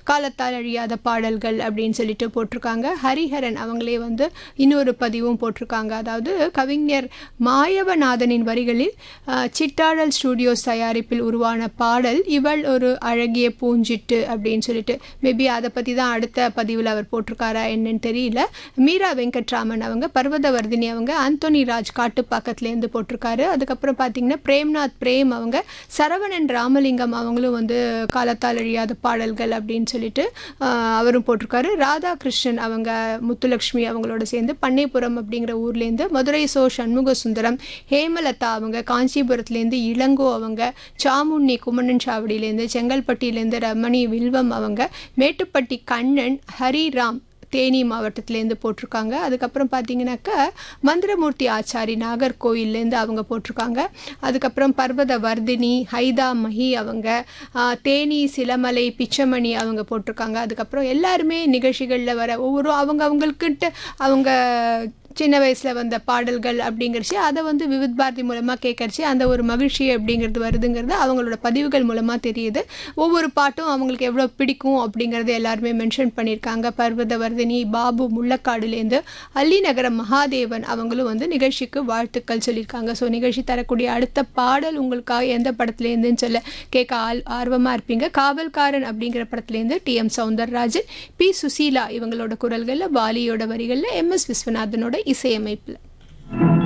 காலத்தால் அழியாத பாடல்கள் அப்படின்னு சொல்லிட்டு போட்டிருக்காங்க. ஹரிஹரன் அவங்களே வந்து இன்னொரு பதிவும் போட்டிருக்காங்க. அதாவது கவிஞர் மாயவநாதனின் வரிகளில் சிட்டாடல் ஸ்டூடியோஸ் தயாரிப்பில் உருவான பாடல் இவள் ஒரு அழகிய பூஞ்சிட்டு அப்படின்னு சொல்லிட்டு, மேபி அதை பற்றி தான் அடுத்த பதிவில் அவர் போட்டிருக்காரா என்னன்னு தெரியல. மீரா வெங்கட்ராமன் அவங்க, பர்வதவர்தினி அவங்க, ஆந்தோனி ராஜ் காட்டுப்பாக்கத்துலேருந்து போட்டிருக்காரு. அதுக்கப்புறம் பார்த்தீங்கன்னா பிரேம்நாத் பிரேம் அவங்க, சரவணன் ராமலிங்கம் அவங்களும் வந்து காலத்தால் அழியாத பாடல்கள் அப்படின்னு சொல்லிட்டு அவரும் போட்டிருக்காரு. ராதாகிருஷ்ணன் அவங்க முத்துலக்ஷ்மி அவங்களோட சேர்ந்து பண்ணைப்புறம் அப்படிங்கிற ஊர்லேருந்து, மதுரை சோ சண்முக சுந்தரம், ஹேமலதா அவங்க காஞ்சிபுரத்துலேருந்து, இளங்கோ அவங்க, சாமுண்ணி குமணன் சாவடியிலேருந்து, செங்கல்பட்டியிலேருந்து ரமணி வில்வம் அவங்க, மேட்டுப்பட்டி கண்ணன், ஹரிராம் தேனி மாவட்டத்திலேருந்து போட்டிருக்காங்க. அதுக்கப்புறம் பார்த்தீங்கன்னாக்கா மந்திரமூர்த்தி ஆச்சாரி நாகர்கோயிலேருந்து அவங்க போட்டிருக்காங்க. அதுக்கப்புறம் பர்வத வர்தினி, ஹைதா மஹி அவங்க, தேனி சிலமலை பிச்சமணி அவங்க போட்டிருக்காங்க. அதுக்கப்புறம் எல்லாருமே நிகழ்ச்சிகளில் வர ஒவ்வொரு அவங்களுக்கிட்ட அவங்க சின்ன வயசில் வந்த பாடல்கள் அப்படிங்கிறச்சு அதை வந்து விவித் பாரதி மூலமாக கேட்கறச்சு அந்த ஒரு மகிழ்ச்சி அப்படிங்கிறது வருதுங்கிறது அவங்களோட பதிவுகள் மூலமாக தெரியுது. ஒவ்வொரு பாட்டும் அவங்களுக்கு எவ்வளோ பிடிக்கும் அப்படிங்கிறது எல்லாருமே மென்ஷன் பண்ணியிருக்காங்க. பர்வதவர்தினி பாபு முள்ளக்காடுலேருந்து, அள்ளிநகரம் மகாதேவன் அவங்களும் வந்து நிகழ்ச்சிக்கு வாழ்த்துக்கள் சொல்லியிருக்காங்க. ஸோ நிகழ்ச்சி தரக்கூடிய அடுத்த பாடல் உங்களுக்காக எந்த படத்துலேருந்துன்னு சொல்ல கேட்க ஆர்வமாக இருப்பீங்க. காவல்காரன் அப்படிங்கிற படத்துலேருந்து டி.எம். சௌந்தரராஜன், பி. சுசீலா இவங்களோட குரல்களில், பாலியோட வரிகளில், எம்.எஸ். விஸ்வநாதனோட இசையமைப்பில்.